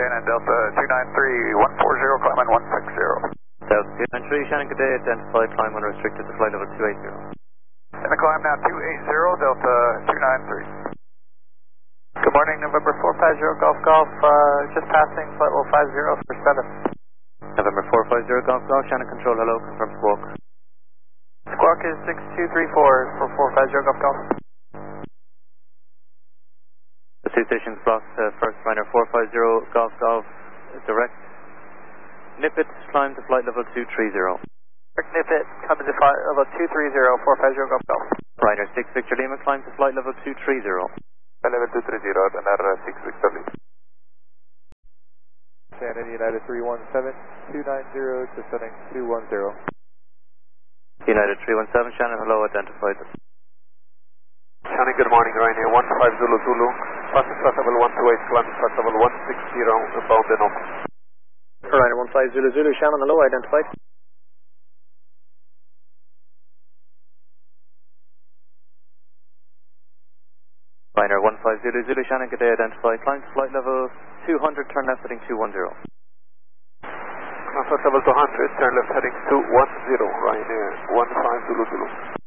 Shannon, Delta 293, 140, climb on 160. Delta 293, Shannon, good day, identified, climb unrestricted to flight level 280. In the climb now 280, Delta 293. Good morning, November 450 Golf Golf, just passing flight level 50 for 7. November 450 Golf Golf, Shannon Control, hello, confirm squawk. Squawk is 6234 for 450 Golf Golf. The two stations blocked, first liner 450 Golf Golf, direct. Nippet, climb to flight level 230. Direct Nippet, coming to flight level 230, 450 Golf Golf. Liner 6 Victor Lima, climb to flight level 230. Level 230, another 6 Victor Lima. Shannon, United 317, 290, descending 210. United 317, Shannon, hello, identified. Shannon, good morning, Ryanair 15 Zulu Zulu, passing flight level 128, climbing flight level 160, bound and off. Ryanair 15 Zulu Zulu, Shannon, hello, identified. Ryanair 15 Zulu Zulu, Shannon, good day, identified, climb to flight level 200, turn left heading 210. Flight level 200, turn left heading 210, Ryanair 15 Zulu Zulu.